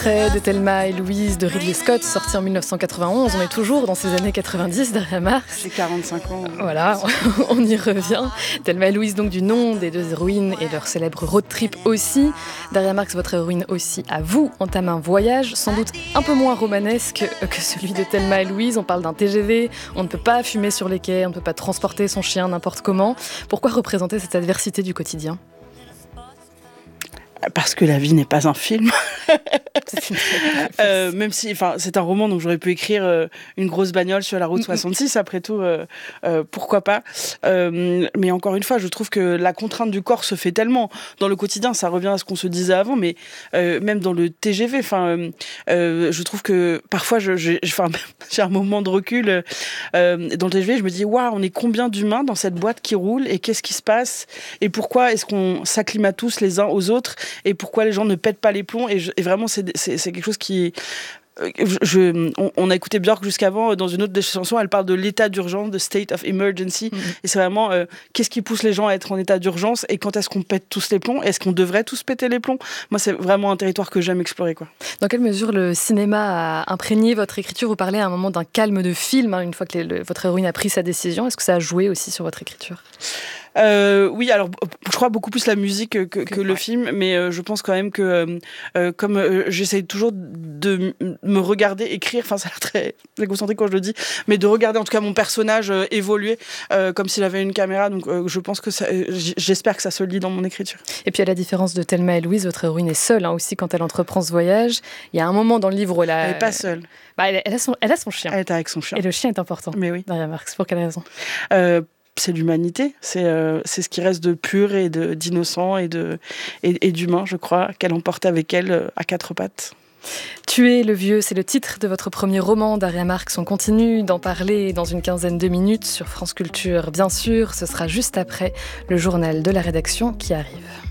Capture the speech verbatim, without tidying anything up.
extrait de Thelma et Louise de Ridley Scott, sorti en dix-neuf cent quatre-vingt-onze. On est toujours dans ces années quatre-vingt-dix, Daria Marx. J'ai quarante-cinq ans. Voilà, on y revient. Thelma et Louise, donc du nom des deux héroïnes et leur célèbre road trip aussi. Daria Marx, votre héroïne aussi, à vous, entame un voyage sans doute un peu moins romanesque que celui de Thelma et Louise. On parle d'un T G V, on ne peut pas fumer sur les quais, on ne peut pas transporter son chien n'importe comment. Pourquoi représenter cette adversité du quotidien ? Parce que la vie n'est pas un film. euh, même si, enfin, c'est un roman, donc j'aurais pu écrire euh, une grosse bagnole sur la route soixante-six. Après tout, euh, euh, pourquoi pas. Euh, mais encore une fois, je trouve que la contrainte du corps se fait tellement dans le quotidien. Ça revient à ce qu'on se disait avant, mais euh, même dans le T G V, enfin, euh, je trouve que parfois, je, je, enfin, j'ai un moment de recul euh, dans le T G V. Je me dis, waouh, on est combien d'humains dans cette boîte qui roule et qu'est-ce qui se passe et pourquoi est-ce qu'on s'acclimate tous les uns aux autres? Et pourquoi les gens ne pètent pas les plombs et, je, et vraiment c'est, c'est, c'est quelque chose qui je, je, on, on a écouté Björk jusqu'avant dans une autre des chansons, elle parle de l'état d'urgence, de state of emergency, mmh. et c'est vraiment euh, qu'est-ce qui pousse les gens à être en état d'urgence et quand est-ce qu'on pète tous les plombs, est-ce qu'on devrait tous péter les plombs? Moi c'est vraiment un territoire que j'aime explorer, quoi. Dans quelle mesure le cinéma a imprégné votre écriture? Vous parlez à un moment d'un calme de film, hein, une fois que les, le, votre héroïne a pris sa décision. Est-ce que ça a joué aussi sur votre écriture? Euh, oui, alors je crois beaucoup plus la musique que, que, que le film, mais euh, je pense quand même que euh, comme euh, j'essaye toujours de m- me regarder écrire, enfin ça a l'air très égocentrique quand je le dis, mais de regarder en tout cas mon personnage euh, évoluer euh, comme s'il avait une caméra, donc euh, je pense que ça, euh, j'espère que ça se lit dans mon écriture. Et puis à la différence de Thelma et Louise, votre héroïne est seule hein, aussi quand elle entreprend ce voyage. Il y a un moment dans le livre où elle a... Elle n'est pas seule. Bah, elle, elle, a son, elle a son chien. Elle est avec son chien. Et le chien est important. Mais oui. Daria Marx, pour quelle raison? euh, C'est l'humanité, c'est, euh, c'est ce qui reste de pur et de, d'innocent et, de, et, et d'humain, je crois, qu'elle emporte avec elle euh, à quatre pattes. Tuer le vieux, c'est le titre de votre premier roman, Daria Marx. On continue d'en parler dans une quinzaine de minutes sur France Culture. Bien sûr, ce sera juste après le journal de la rédaction qui arrive.